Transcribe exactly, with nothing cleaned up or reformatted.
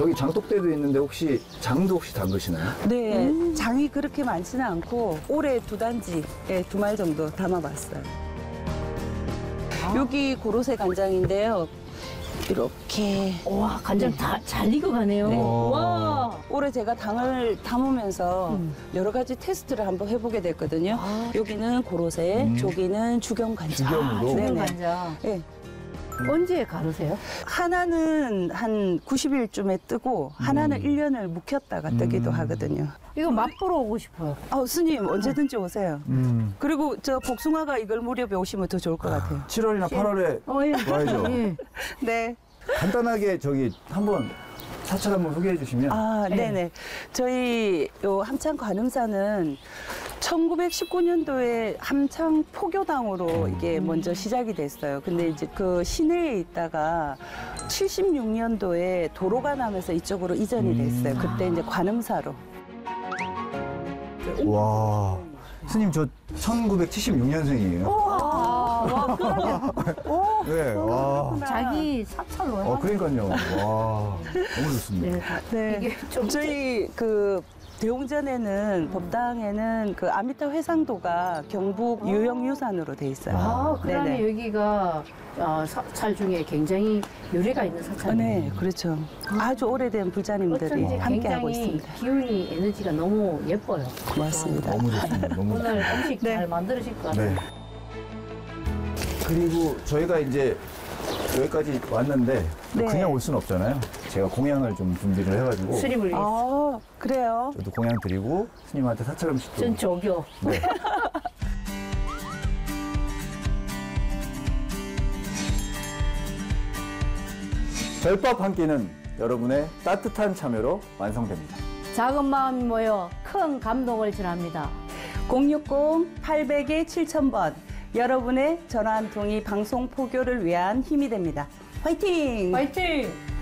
저기 장독대도 있는데 혹시 장도 혹시 담그시나요? 네, 음. 장이 그렇게 많지는 않고 올해 두 단지, 네, 두 말 정도 담아봤어요. 아. 여기 고로쇠 간장인데요. 이렇게 와, 간장 다 잘 익어가네요. 네. 와. 올해 제가 당을 담으면서 음. 여러 가지 테스트를 한번 해보게 됐거든요. 아. 여기는 고로쇠, 음. 저기는 주경 간장. 주경으로? 주경 네네. 간장. 네. 언제 가르세요? 하나는 한 구십 일쯤에 뜨고 하나는 음. 일 년을 묵혔다가 뜨기도 음. 하거든요. 이거 맛보러 오고 싶어요. 아, 스님 언제든지 오세요. 음. 그리고 저 복숭아가 이걸 무렵에 오시면 더 좋을 것 같아요. 칠월이나 팔월에 어, 예. 와야죠. 예. 네. 간단하게 저기 한번 사찰 한번 소개해 주시면. 아, 네. 네네. 저희 요 함창 관음사는 천구백십구 년도에 함창 포교당으로 이게 먼저 시작이 됐어요. 근데 이제 그 시내에 있다가 칠십육 년도에 도로가 나면서 이쪽으로 이전이 됐어요. 그때 이제 관음사로. 와, 스님 저 천구백칠십육 년생이에요. 와, 그러면. 오, 네, 와. 자기 사찰로 어, 그러니까요. 와, 너무 좋습니다. 네, 다- 네. 이게 좀 저희 그 대웅전에는 법당에는 그 아미타 회상도가 경북 유형유산으로 돼 있어요. 아, 그다음에 네네. 여기가 어, 사찰 중에 굉장히 유래가 있는 아, 사찰이네요. 네, 그렇죠. 아주 오래된 부자님들이 어쩐지 함께하고 굉장히 있습니다. 기운이 에너지가 너무 예뻐요. 고맙습니다. 너무 좋습니다. 너무 오늘 음식 네. 잘 만들으실 것 같아요. 네. 그리고 저희가 이제 여기까지 왔는데 네. 그냥 올 수는 없잖아요. 제가 공양을 좀 준비를 해가지고 스님을 위해서. 아, 그래요? 저도 공양 드리고 스님한테 사찰 음식도. 전 조교. 네. 별밥 한 끼는 여러분의 따뜻한 참여로 완성됩니다. 작은 마음이 모여 큰 감동을 전합니다. 공육공 팔백 칠천 번 여러분의 전화 한 통이 방송 포교를 위한 힘이 됩니다. 화이팅! 화이팅!